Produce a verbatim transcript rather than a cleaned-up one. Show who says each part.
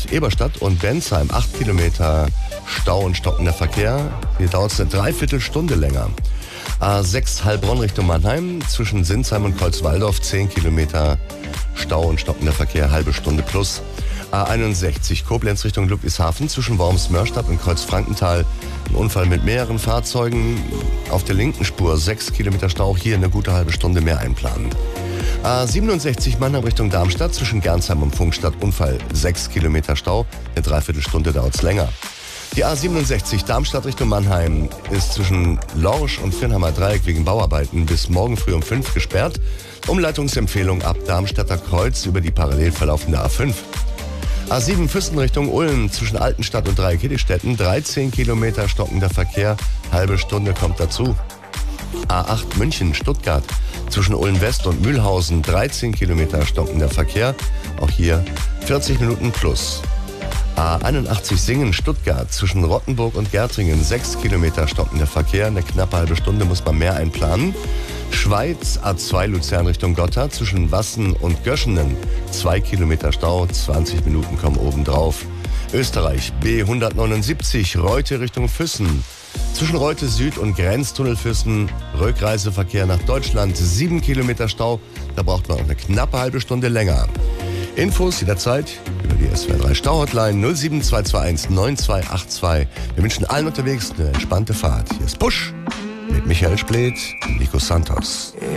Speaker 1: Eberstadt und Bensheim acht Kilometer Stau und stockender Verkehr. Hier dauert es eine Dreiviertelstunde länger. A sechs Heilbronn Richtung Mannheim zwischen Sinsheim und Kreuzwaldorf zehn Kilometer Stau und stockender Verkehr, halbe Stunde plus. A einundsechzig Koblenz Richtung Ludwigshafen zwischen Worms-Mörstadt und Kreuzfrankenthal. Ein Unfall mit mehreren Fahrzeugen. Auf der linken Spur sechs Kilometer Stau, hier eine gute halbe Stunde mehr einplanen. A siebenundsechzig Mannheim Richtung Darmstadt zwischen Gernsheim und Funkstadt. Unfall sechs Kilometer Stau, eine Dreiviertelstunde dauert es länger. Die A siebenundsechzig Darmstadt Richtung Mannheim ist zwischen Lorsch und Firnheimer Dreieck wegen Bauarbeiten bis morgen früh um fünf gesperrt. Umleitungsempfehlung ab Darmstadter Kreuz über die parallel verlaufende A fünf. A sieben Füssen Richtung Ulm zwischen Altenstadt und Dreieck-Hittichstätten, dreizehn Kilometer stockender Verkehr, halbe Stunde kommt dazu. A acht München Stuttgart zwischen Ulm West und Mühlhausen, dreizehn Kilometer stockender Verkehr, auch hier vierzig Minuten plus. A einundachtzig Singen Stuttgart zwischen Rottenburg und Gärtringen, sechs Kilometer stockender Verkehr, eine knappe halbe Stunde muss man mehr einplanen. Schweiz A zwei Luzern Richtung Gotha zwischen Wassen und Göschenen, zwei Kilometer Stau, zwanzig Minuten kommen obendrauf. Österreich B hundertneunundsiebzig Reute Richtung Füssen zwischen Reute Süd und Grenztunnel Füssen, Rückreiseverkehr nach Deutschland, sieben Kilometer Stau, da braucht man auch eine knappe halbe Stunde länger. Infos jederzeit über die S W R drei Stau-Hotline null sieben zwei zwei eins neun zwei acht zwei. Wir wünschen allen unterwegs eine entspannte Fahrt. Hier ist Push mit Michael Spleth und Nico Santos.